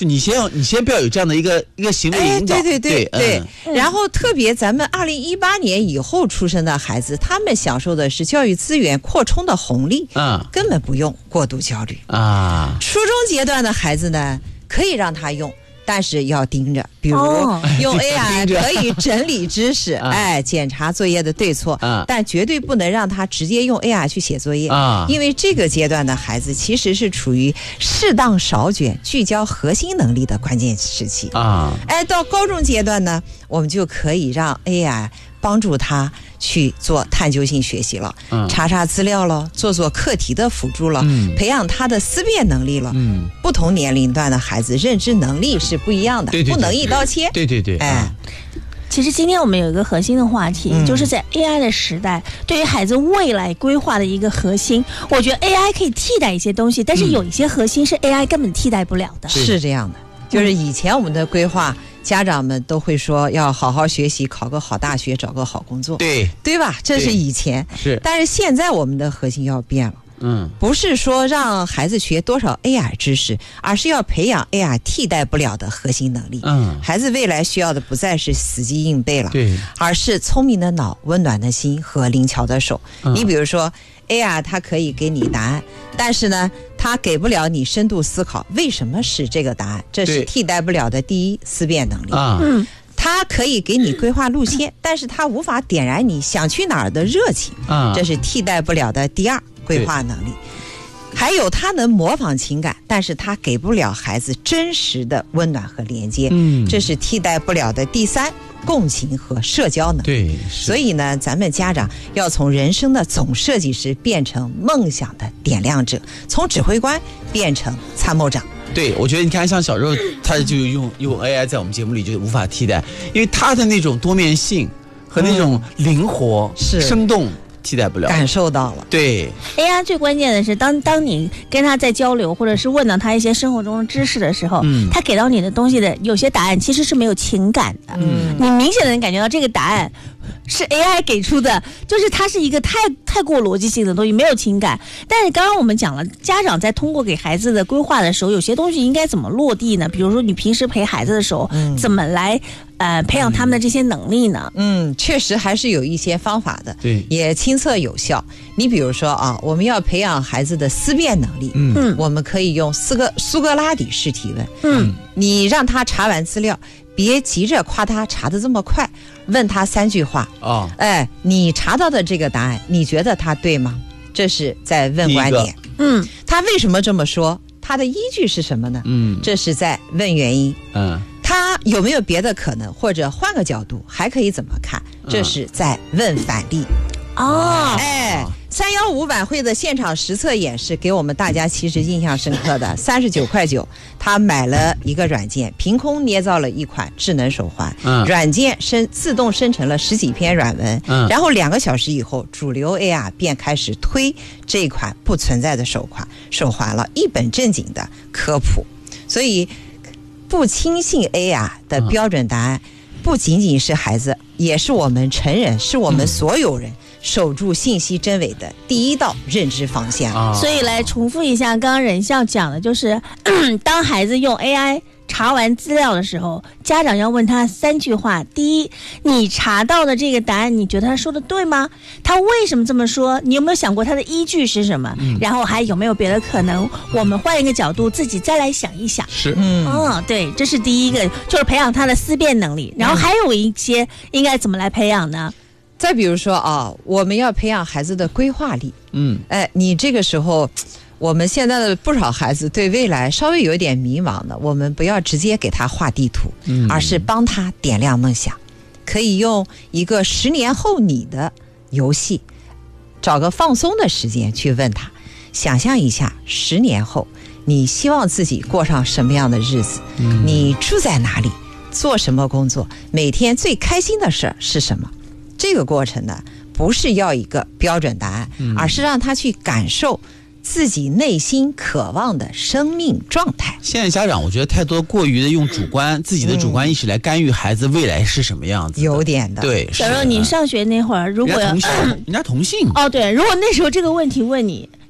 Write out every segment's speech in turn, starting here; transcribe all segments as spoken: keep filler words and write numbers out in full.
就你先你先不要有这样的一个一个行为引导， 哎、对对对 对, 对、 嗯。 然后特别咱们二零一八年以后出生的孩子，他们享受的是教育资源扩充的红利， 嗯， 根本不用过度焦虑啊。 初中阶段的孩子呢，可以让他用。但是要盯着，比如用 A I 可以整理知识，哦、哎，检查作业的对错，啊、但绝对不能让他直接用 A I 去写作业，啊、因为这个阶段的孩子其实是处于适当少卷、聚焦核心能力的关键时期啊。哎，到高中阶段呢，我们就可以让 A I 帮助他去做探究性学习了，嗯、查查资料了，做做课题的辅助了，嗯、培养他的思辨能力了。嗯，不同年龄段的孩子认知能力是不一样的， 对对对， 不能一刀切。 对对对， 哎。 其实今天我们有一个核心的话题，嗯、就是在 A I 的时代，对于孩子未来规划的一个核心，我觉得 A I 可以替代一些东西，但是有一些核心是 A I 根本替代不了的。 是这样的，就是以前我们的规划。家长们都会说要好好学习，考个好大学，找个好工作， 对对吧？这是以前是， 但是现在我们的核心要变了，嗯，不是说让孩子学多少 A I 知识，而是要培养 A I 替代不了的核心能力。嗯，孩子未来需要的不再是死记硬背了， 对， 而是聪明的脑、温暖的心和灵巧的手。嗯、你比如说 A I 它可以给你答案，但是呢，它给不了你深度思考，为什么是这个答案？这是替代不了的第一思辨能力。啊，嗯，它可以给你规划路线，但是它无法点燃你想去哪儿的热情。啊，这是替代不了的第二规划能力。还有它能模仿情感，但是它给不了孩子真实的温暖和连接。嗯，这是替代不了的第三共情和社交能力。 对， 所以呢，咱们家长要从人生的总设计师变成梦想的点亮者，从指挥官变成参谋长。 对，我觉得你看，像小肉，他就用用 A I 在我们节目里就无法替代，因为他的那种多面性和那种灵活、嗯、是生动。替代不了， 感受到了。 对 A I 最关键的是，当当你跟他在交流，或者是问到他一些生活中的知识的时候，嗯、他给到你的东西的有些答案其实是没有情感的。嗯，你明显的能感觉到这个答案是 A I 给出的，就是它是一个太太过逻辑性的东西，没有情感。但是刚刚我们讲了，家长在通过给孩子的规划的时候，有些东西应该怎么落地呢？比如说你平时陪孩子的时候，嗯、怎么来呃培养他们的这些能力呢？ 嗯，确实还是有一些方法的， 对， 也亲测有效。你比如说啊，我们要培养孩子的思辨能力，嗯，我们可以用四个苏格拉底式提问，嗯，你让他查完资料，别急着夸他查得这么快，问他三句话啊，哦、哎，你查到的这个答案，你觉得他对吗？这是在问观点，嗯，他为什么这么说？他的依据是什么呢？嗯，这是在问原因，嗯。他有没有别的可能，或者换个角度还可以怎么看？这是在问反例。哦，哎，三幺五晚会的现场实测演示给我们大家其实印象深刻的，三十九块九，他买了一个软件，凭空捏造了一款智能手环，嗯、软件生自动生成了十几篇软文，嗯、然后两个小时以后，主流 A R 便开始推这款不存在的手环手环了，一本正经的科普，所以。不轻信 A R 的标准答案，不仅仅是孩子，也是我们成人，是我们所有人守住信息真伪的第一道认知防线。 啊、所以来重复一下，刚刚任笑讲的就是，当孩子用 A I 查完资料的时候，家长要问他三句话：第一，你查到的这个答案，你觉得他说的对吗？他为什么这么说？你有没有想过他的依据是什么？嗯、然后还有没有别的可能？我们换一个角度，自己再来想一想。 是， 嗯，哦，对，这是第一个，就是培养他的思辨能力。然后还有一些应该怎么来培养呢？ 再比如说啊，我们要培养孩子的规划力。嗯，哎，你这个时候。我们现在的不少孩子对未来稍微有点迷茫的，我们不要直接给他画地图，嗯、而是帮他点亮梦想。可以用一个十年后你的游戏，找个放松的时间去问他，想象一下十年后你希望自己过上什么样的日子，嗯、你住在哪里，做什么工作，每天最开心的事是什么。这个过程呢，不是要一个标准答案，嗯、而是让他去感受自己内心渴望的生命状态。 现在家长我觉得太多过于的用主观自己的主观意识来干预孩子未来是什么样子， 有点的。 对，小肉，你上学那会儿，如果人家同性，人家同性哦，对，如果那时候这个问题问你，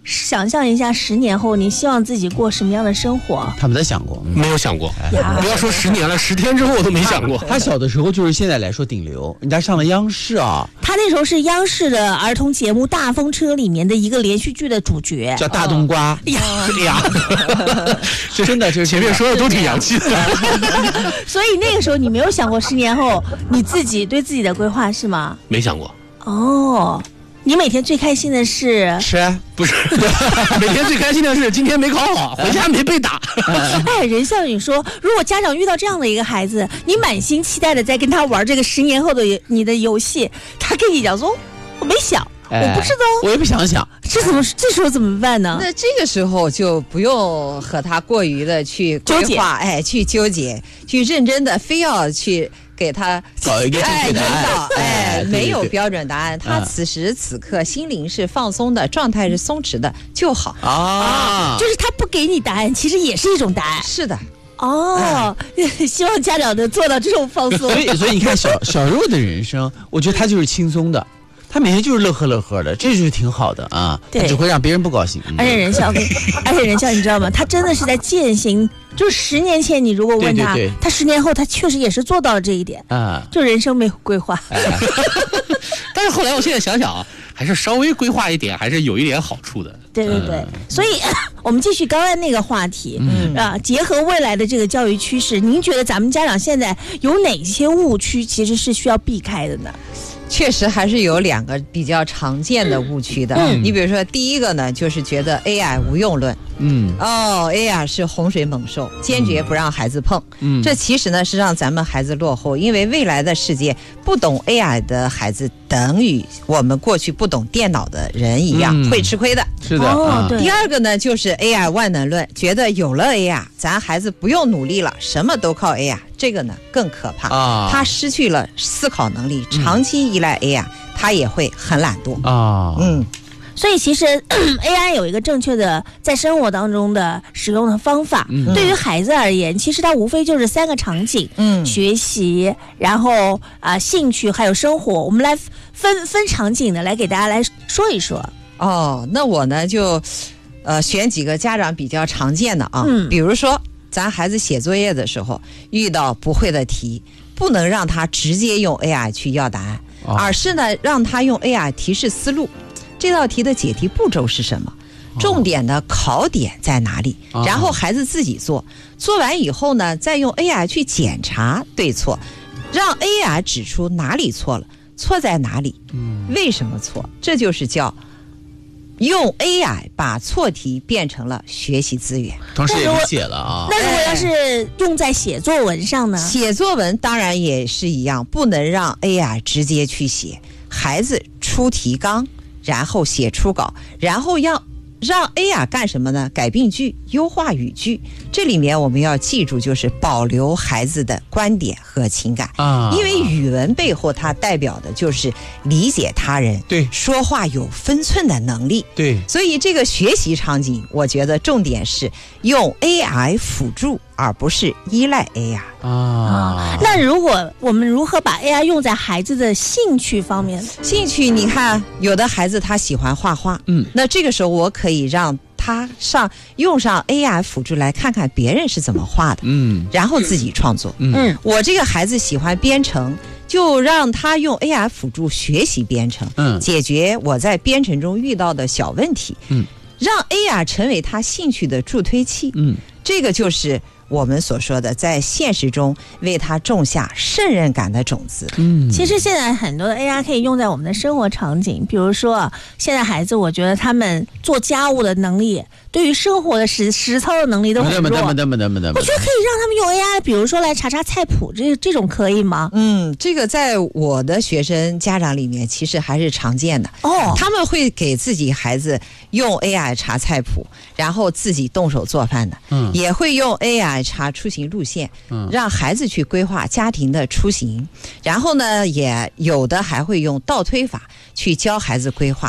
想象一下十年后你希望自己过什么样的生活？ 他们在想过、 嗯、没有想过、哎、不要说十年了，十天之后我都没想过。 他小的时候就是现在来说顶流，人家上了央视啊。 他那时候是央视的儿童节目《大风车》里面的一个连续剧的主角， 叫大冬瓜。 哎呀， 哎呀， 这真的，这前面说的都挺洋气的。 所以那个时候你没有想过十年后你自己对自己的规划是吗？ 没想过。 哦。你每天最开心的是吃？ 不是，每天最开心的是今天没考好，回家没被打。 哎，任孝宇说，如果家长遇到这样的一个孩子，你满心期待的在跟他玩这个十年后的你的游戏，他跟你讲说我没想、哎、我不知道， 我也不想想， 这怎么这时候怎么办呢？ 那这个时候就不用和他过于的去规划，哎，去纠结，去认真的非要去给他找一个正确答案， 哎，哎没有标准答案，他此时此刻心灵是放松的，状态是松弛的就好啊, 啊。 就是他不给你答案，其实也是一种答案。 是的。 哦、哎，希望家长能做到这种放松。 所以，所以你看小小肉的人生，我觉得他就是轻松的。他每天就是乐呵乐呵的，这就是挺好的啊。 对， 他只会让别人不高兴。 而且任孝，而且任孝，你知道吗？他真的是在践行。就十年前，你如果问他， 对对对， 他十年后他确实也是做到了这一点啊。就人生没有规划。哎、 但是后来我现在想想啊，还是稍微规划一点，还是有一点好处的。 对对对，嗯、所以我们继续刚才那个话题、嗯、啊，结合未来的这个教育趋势，您觉得咱们家长现在有哪些误区其实是需要避开的呢？ 确实还是有两个比较常见的误区的。嗯，你比如说第一个呢，就是觉得 A I 无用论。嗯，哦 ，A I 是洪水猛兽，坚决不让孩子碰。嗯，这其实呢是让咱们孩子落后，因为未来的世界不懂 A I 的孩子，等于我们过去不懂电脑的人一样，嗯、会吃亏的。 是的。 哦，对。 第二个呢，就是 A I 万能论，觉得有了 A I， 咱孩子不用努力了，什么都靠 A I。这个呢更可怕啊！他失去了思考能力，长期依赖 A I，、嗯、他也会很懒惰啊。嗯， 所以其实 A I 有一个正确的在生活当中的使用的方法。嗯、对于孩子而言，其实它无非就是三个场景：嗯，学习，然后啊、呃、兴趣，还有生活。我们来分分场景的来给大家来说一说。 哦，那我呢就呃选几个家长比较常见的啊，嗯、比如说。咱孩子写作业的时候遇到不会的题，不能让他直接用 A I 去要答案，哦、而是呢让他用 A I 提示思路，这道题的解题步骤是什么，重点的考点在哪里，哦、然后孩子自己做，做完以后呢再用 A I 去检查对错，让 A I 指出哪里错了，错在哪里，嗯、为什么错，这就是叫用 A I 把错题变成了学习资源， 同时也理解了啊。 那如果要是用在写作文上呢？ 写作文当然也是一样，不能让 A I 直接去写，孩子出提纲，然后写初稿，然后要让 A I 干什么呢？改病句，优化语句。这里面我们要记住，就是保留孩子的观点和情感啊，因为语文背后它代表的就是理解他人， 对， 说话有分寸的能力， 对。 所以这个学习场景，我觉得重点是用 A I 辅助，而不是依赖 A I 啊。那如果我们如何把 A I 用在孩子的兴趣方面？ 兴趣，你看，有的孩子他喜欢画画，嗯，那这个时候我可以让他上用上 A I 辅助来看看别人是怎么画的，嗯，然后自己创作。嗯，我这个孩子喜欢编程，就让他用 A I 辅助学习编程，嗯，解决我在编程中遇到的小问题，嗯，让 A I 成为他兴趣的助推器，嗯，这个就是我们所说的在现实中为他种下胜任感的种子。 嗯，其实现在很多的 A I 可以用在我们的生活场景，比如说现在孩子，我觉得他们做家务的能力，对于生活的实实操的能力都很弱。我觉得可以让他们用 A I， 比如说来查查菜谱，这这种可以吗？ 嗯，这个在我的学生家长里面其实还是常见的。哦，他们会给自己孩子用 A I 查菜谱，然后自己动手做饭的。嗯，也会用 A I查出行路线，嗯，让孩子去规划家庭的出行，然后呢，也有的还会用倒推法去教孩子规划。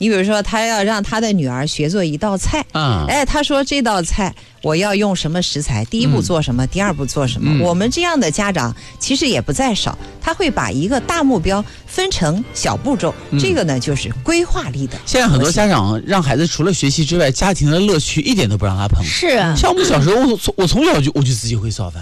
你比如说，他要让他的女儿学做一道菜，啊，哎，他说这道菜我要用什么食材，第一步做什么，嗯、第二步做什么。嗯、我们这样的家长其实也不在少，他会把一个大目标分成小步骤，嗯、这个呢就是规划力的。 现在很多家长让孩子除了学习之外，家庭的乐趣一点都不让他碰。 是啊， 像我们小时候，我我从小就我就自己会做饭。